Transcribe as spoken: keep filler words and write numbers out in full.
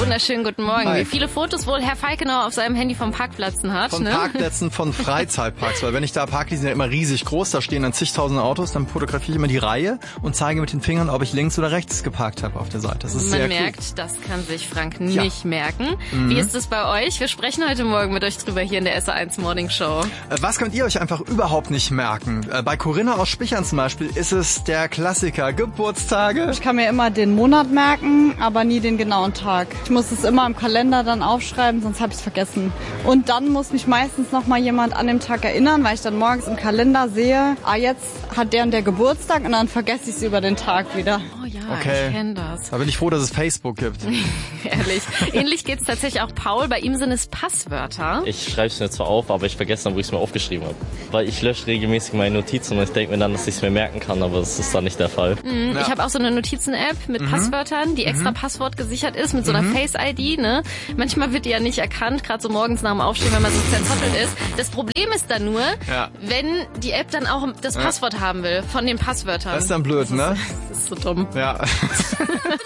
wunderschönen guten Morgen. Hi. Wie viele Fotos wohl Herr Falkenauer auf seinem Handy vom Parkplätzen hat? Von ne? Parkplätzen, von Freizeitparks. Weil wenn ich da parke, die sind ja immer riesig groß, da stehen dann zigtausend Autos, dann fotografiere ich immer die Reihe und zeige mit den Fingern, ob ich links oder rechts geparkt habe auf der Seite. Das ist Man sehr merkt, cool. das kann sich Frank Ja. nicht merken. Mhm. Wie ist es bei euch? Wir sprechen heute Morgen mit euch drüber hier in der S A eins Morning Show. Äh, Was könnt ihr euch einfach überhaupt nicht merken? Äh, Bei Corinna aus Spichern zum Beispiel ist es der Klassiker. Geburtstage. Ich kann mir immer den Monat merken, aber nie den genauen Tag. Ich muss es immer im Kalender dann aufschreiben, sonst habe ich es vergessen. Und dann muss mich meistens noch mal jemand an dem Tag erinnern, weil ich dann morgens im Kalender sehe, ah, jetzt hat der und der Geburtstag und dann vergesse ich es über den Tag wieder. Oh ja, Okay. ich kenne das. Da bin ich froh, dass es Facebook gibt. Ehrlich. Ähnlich geht's tatsächlich auch Paul. Bei ihm sind es Passwörter. Ich schreibe es mir zwar auf, aber ich vergesse dann, wo ich es mir aufgeschrieben habe. Weil ich lösche regelmäßig meine Notizen und ich denke mir dann, dass ich es mir merken kann, aber das ist dann nicht der Fall. Mhm. Ja. Ich habe auch so eine Notizen-App mit Mhm. Passwörtern, die extra Passwort gesichert ist, mit so einer Mhm. Face-I D. Ne? Manchmal wird die ja nicht erkannt, gerade so morgens nach dem Aufstehen, wenn man so zerzottelt ist. Das Problem ist dann nur, Ja. wenn die App dann auch das Ja. Passwort haben will von den Passwörtern. Das ist dann blöd, das ist, ne? Das ist so dumm. Ja.